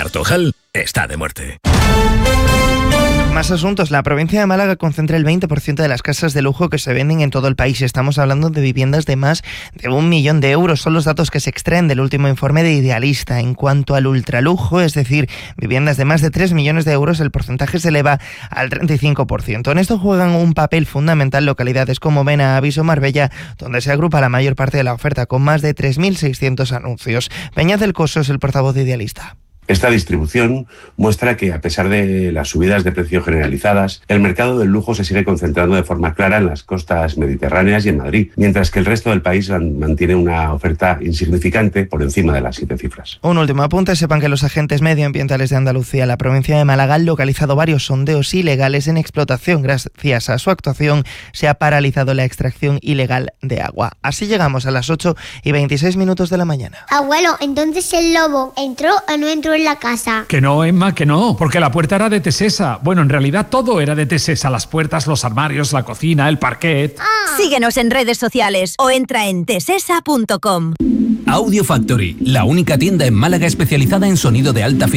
Cartojal está de muerte. Más asuntos. La provincia de Málaga concentra el 20% de las casas de lujo que se venden en todo el país. Estamos hablando de viviendas de más de 1 millón de euros. Son los datos que se extraen del último informe de Idealista. En cuanto al ultralujo, es decir, viviendas de más de 3 millones de euros, el porcentaje se eleva al 35%. En esto juegan un papel fundamental localidades como Benavís o Marbella, donde se agrupa la mayor parte de la oferta, con más de 3.600 anuncios. Peñaz del Coso es el portavoz de Idealista. Esta distribución muestra que, a pesar de las subidas de precio generalizadas, el mercado del lujo se sigue concentrando de forma clara en las costas mediterráneas y en Madrid, mientras que el resto del país mantiene una oferta insignificante por encima de las 7 cifras. Un último apunte. Sepan que los agentes medioambientales de Andalucía, la provincia de Málaga, han localizado varios sondeos ilegales en explotación. Gracias a su actuación se ha paralizado la extracción ilegal de agua. Así llegamos a las 8:26 de la mañana. Abuelo, entonces el lobo ¿entró o no entró en la casa? Que no, Emma, que no, porque la puerta era de Tesesa. Bueno, en realidad todo era de Tesesa: las puertas, los armarios, la cocina, el parquet. Síguenos en redes sociales o entra en tesesa.com. Audio Factory, la única tienda en Málaga especializada en sonido de alta fidelidad